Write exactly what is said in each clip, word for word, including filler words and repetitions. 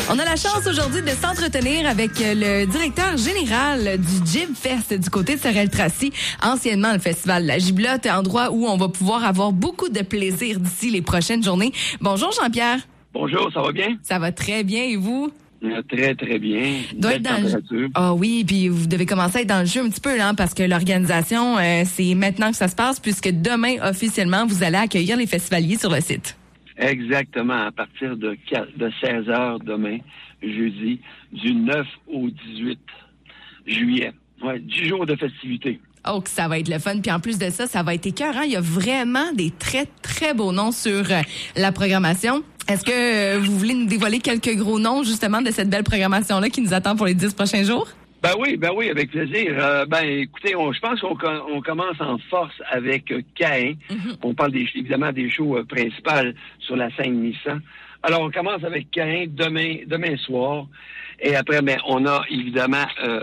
On a la chance aujourd'hui de s'entretenir avec le directeur général du Jib Fest du côté de Sorel-Tracy, anciennement le Festival de la Giblotte, endroit où on va pouvoir avoir beaucoup de plaisir d'ici les prochaines journées. Bonjour Jean-Pierre. Bonjour, ça va bien? Ça va très bien et vous? Très, très bien. Doit être dans le... Ah oui, puis vous devez commencer à être dans le jeu un petit peu, là, parce que l'organisation, euh, c'est maintenant que ça se passe, puisque demain, officiellement, vous allez accueillir les festivaliers sur le site. Exactement, à partir de, de seize heures demain, jeudi, du neuf au dix-huit juillet. Ouais, dix jours de festivités. Oh, que ça va être le fun. Puis en plus de ça, ça va être écœurant. Il y a vraiment des très, très beaux noms sur euh, la programmation. Est-ce que euh, vous voulez nous dévoiler quelques gros noms, justement, de cette belle programmation-là qui nous attend pour les dix prochains jours? Ben oui, ben oui, avec plaisir. Euh, ben écoutez, on, je pense qu'on on commence en force avec euh, Caïn. Mm-hmm. On parle des, évidemment des shows euh, principales sur la scène Nissan. Alors, on commence avec Caïn demain, demain soir. Et après, ben, on a évidemment euh,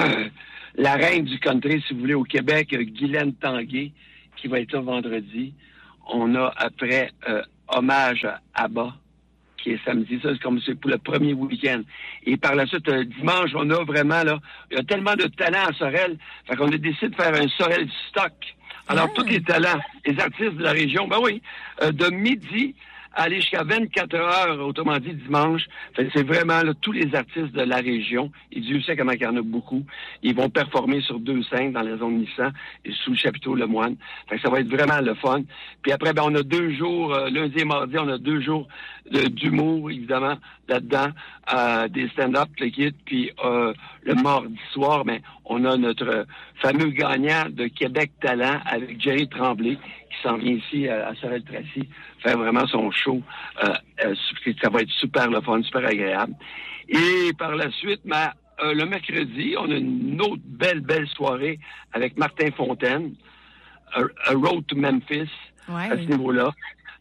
la reine du country, si vous voulez, au Québec, euh, Guylaine Tanguay, qui va être là vendredi. On a après euh, Hommage à Abba, qui est samedi. Ça, c'est comme c'est pour le premier week-end. Et par la suite, euh, dimanche, on a vraiment, là, il y a tellement de talents à Sorel, fait qu'on a décidé de faire un Sorel stock. Alors, ah. tous les talents, les artistes de la région, ben oui, euh, de midi à aller jusqu'à vingt-quatre heures, autrement dit dimanche. Fait que c'est vraiment là, tous les artistes de la région. Et Dieu sait comment il y en a beaucoup. Ils vont performer sur deux scènes dans la zone Nissan et sous le chapiteau Le Moine. Fait que ça va être vraiment le fun. Puis après, ben on a deux jours, euh, lundi et mardi, on a deux jours de, d'humour, évidemment, là-dedans, euh, des stand-up, le kit. Puis euh, le mardi soir, ben, on a notre fameux gagnant de Québec Talent avec Jerry Tremblay, qui s'en vient ici à, à Sorel-Tracy faire vraiment son show. Euh, euh, ça va être super le fun, super agréable. Et par la suite, ben, euh, le mercredi, on a une autre belle, belle soirée avec Martin Fontaine, A, a Road to Memphis, ouais, à ce niveau-là.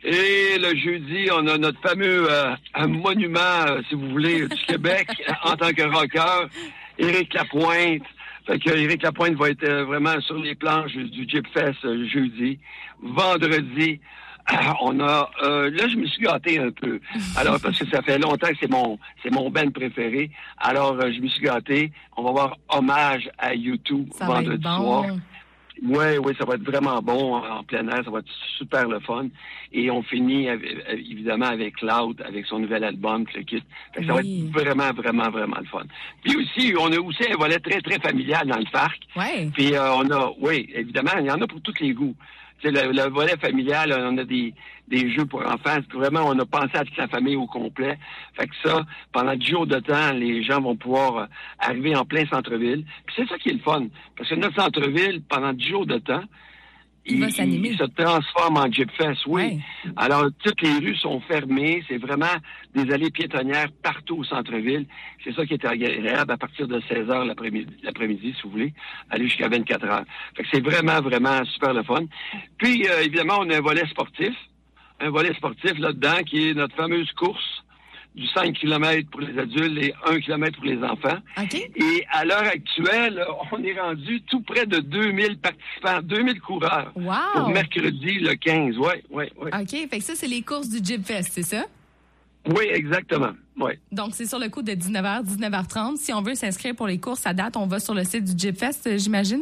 Et le jeudi, on a notre fameux euh, un monument, euh, si vous voulez, du Québec en tant que rocker, Éric Lapointe. Fait que Éric Lapointe va être euh, vraiment sur les planches du Jib Fest euh, jeudi. Vendredi, euh, on a... Euh, là, je me suis gâté un peu. Alors, parce que ça fait longtemps que c'est mon c'est mon band préféré. Alors, euh, je me suis gâté. On va voir Hommage à YouTube ça vendredi bon. soir. Oui, oui, ça va être vraiment bon en plein air, ça va être super le fun. Et on finit avec, évidemment avec Cloud, avec son nouvel album, le kit. Fait que ça oui. va être vraiment, vraiment, vraiment le fun. Puis aussi, on a aussi un volet très, très familial dans le parc. Ouais. Puis euh, on a, oui, évidemment, il y en a pour tous les goûts. Tu sais, le, le volet familial, on a des, des jeux pour enfants. Vraiment, on a pensé à toute la famille au complet. Fait que ça, pendant dix jours de temps, les gens vont pouvoir euh, arriver en plein centre-ville. Puis c'est ça qui est le fun. Parce que notre centre-ville, pendant dix jours de temps, il, il, il se transforme en Jib Fest, oui. Ouais. Alors, toutes les rues sont fermées. C'est vraiment des allées piétonnières partout au centre-ville. C'est ça qui est agréable à partir de seize heures l'après-midi, l'après-midi, si vous voulez, aller jusqu'à vingt-quatre heures. Fait que c'est vraiment, vraiment super le fun. Puis, euh, évidemment, on a un volet sportif. Un volet sportif là-dedans qui est notre fameuse course du cinq kilomètres pour les adultes et un kilomètre pour les enfants. Okay. Et à l'heure actuelle, on est rendu tout près de deux mille participants, deux mille coureurs. Wow. Pour mercredi le quinze. Oui, oui, oui. OK. Fait que ça, c'est les courses du Jib Fest, c'est ça? Oui, exactement. Oui. Donc, c'est sur le coup de dix-neuf heures, dix-neuf heures trente. Si on veut s'inscrire pour les courses à date, on va sur le site du Jib Fest, j'imagine?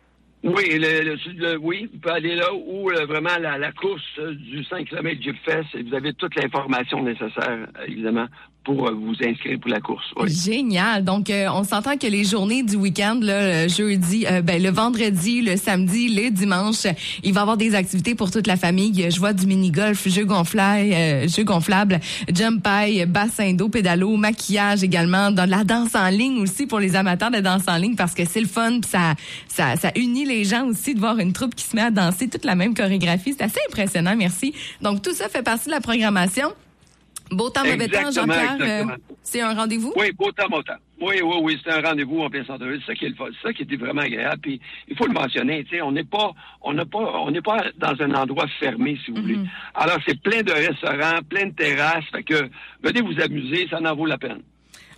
Oui, le, le, le, oui, vous pouvez aller là où euh, vraiment la, la course euh, du cinq kilomètres Jib Fest, et vous avez toute l'information nécessaire, euh, évidemment, pour euh, vous inscrire pour la course. Oui. Génial. Donc, euh, on s'entend que les journées du week-end, là, le jeudi, euh, ben, le vendredi, le samedi, le dimanche, il va y avoir des activités pour toute la famille. Je vois du mini-golf, jeux gonflables, euh, jeux gonflables, jump-high, bassin d'eau, pédalo, maquillage également, dans la danse en ligne aussi pour les amateurs de danse en ligne parce que c'est le fun, pis ça, ça, ça unit les gens aussi de voir une troupe qui se met à danser toute la même chorégraphie. C'est assez impressionnant, merci. Donc, tout ça fait partie de la programmation. Beau temps, mauvais temps, Jean-Pierre, euh, c'est un rendez-vous? Oui, beau temps, mauvais temps. Oui, oui, oui, c'est un rendez-vous en plein centre-ville. C'est ça qui est le fun. C'est ça qui était vraiment agréable. Puis, il faut le mentionner, tu sais, on n'est pas, on n'a pas, on n'est pas dans un endroit fermé, si vous mm-hmm. voulez. Alors, c'est plein de restaurants, plein de terrasses. Fait que, venez vous amuser, ça en vaut la peine.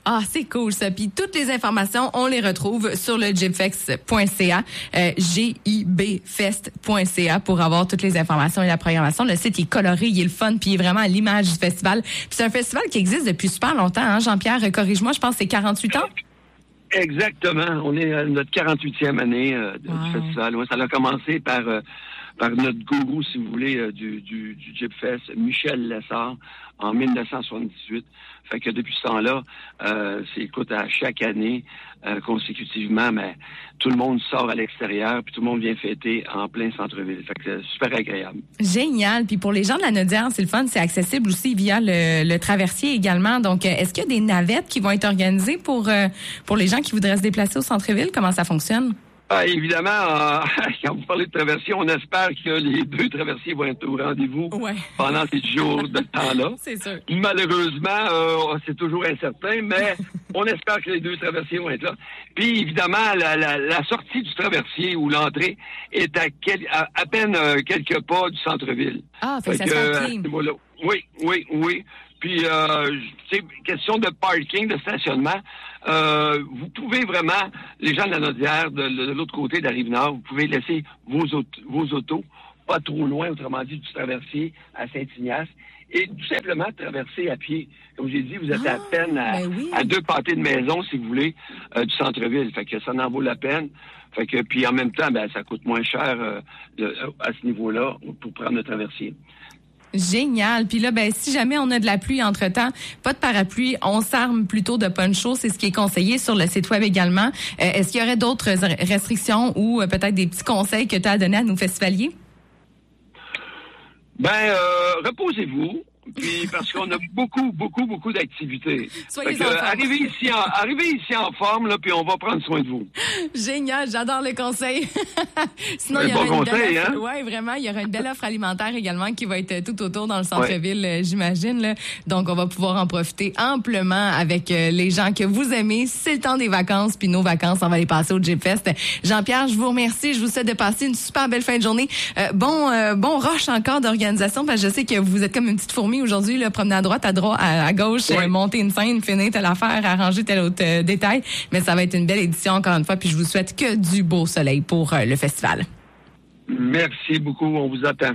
Ah, c'est cool ça. Puis toutes les informations, on les retrouve sur le jibfest point c a, euh, G I B fest point c a pour avoir toutes les informations et la programmation. Le site il est coloré, il est le fun, puis il est vraiment à l'image du festival. Puis c'est un festival qui existe depuis super longtemps, hein, Jean-Pierre, corrige-moi, je pense que c'est quarante-huit ans. Exactement. On est à notre quarante-huitième année euh, wow. du festival. Ouais, ça a commencé par euh, par notre gourou, si vous voulez, euh, du, du, du Jibfest, Michel Lessard, en dix-neuf cent soixante-dix-huit. Fait que depuis ce temps-là, euh, c'est, écoute, à chaque année, euh, consécutivement, mais tout le monde sort à l'extérieur, puis tout le monde vient fêter en plein centre-ville. Fait que c'est super agréable. Génial. Puis pour les gens de la Naudière, c'est le fun, c'est accessible aussi via le, le traversier également. Donc, est-ce qu'il y a des navettes qui vont être organisées pour, euh, pour les gens qui voudraient se déplacer au centre-ville? Comment ça fonctionne? Ah, évidemment, euh, quand vous parlez de traversier, on espère que les deux traversiers vont être au rendez-vous ouais. pendant ces jours de temps-là. C'est sûr. Malheureusement, euh, c'est toujours incertain, mais on espère que les deux traversiers vont être là. Puis, évidemment, la, la, la sortie du traversier ou l'entrée est à, quel, à, à peine euh, quelques pas du centre-ville. Ah, fait, fait que ça se fait clean. Oui, oui, oui. Puis, euh, c'est question de parking, de stationnement. Euh, vous pouvez vraiment, les gens de la Naudière, de, de l'autre côté de la Rive-Nord, vous pouvez laisser vos, autos, vos autos pas trop loin, autrement dit, du traversier à Saint-Ignace, et tout simplement traverser à pied. Comme j'ai dit, vous êtes ah, à peine à, ben oui. à deux pâtés de maison, si vous voulez, euh, du centre-ville. Fait que ça en vaut la peine. Fait que, puis en même temps, ben, ça coûte moins cher euh, de, à ce niveau-là pour prendre le traversier. Génial. Puis là, ben si jamais on a de la pluie entre-temps, pas de parapluie, on s'arme plutôt de poncho. C'est ce qui est conseillé sur le site web également. Euh, est-ce qu'il y aurait d'autres restrictions ou euh, peut-être des petits conseils que tu as à donner à nos festivaliers? Ben, euh, reposez-vous. Puis parce qu'on a beaucoup, beaucoup, beaucoup d'activités. Soyez fait que, euh, arrivez ici en, arrivez ici en forme, là, puis on va prendre soin de vous. Génial, j'adore le conseil. Sinon, il y aura bon une conseil, belle offre, hein? Ouais, vraiment, il y aura une belle offre alimentaire également qui va être tout autour dans le centre-ville, ouais. j'imagine. Là. Donc, on va pouvoir en profiter amplement avec euh, les gens que vous aimez. C'est le temps des vacances, puis nos vacances, on va les passer au Jibfest. Jean-Pierre, je vous remercie. Je vous souhaite de passer une super belle fin de journée. Euh, bon, euh, bon rush encore d'organisation, parce que je sais que vous êtes comme une petite fourmi aujourd'hui, là, promener à droite, à droite, à, à gauche, oui. euh, monter une scène, finir telle affaire, arranger tel autre euh, détail. Mais ça va être une belle édition encore une fois, puis je vous souhaite que du beau soleil pour euh, le festival. Merci beaucoup, on vous attend.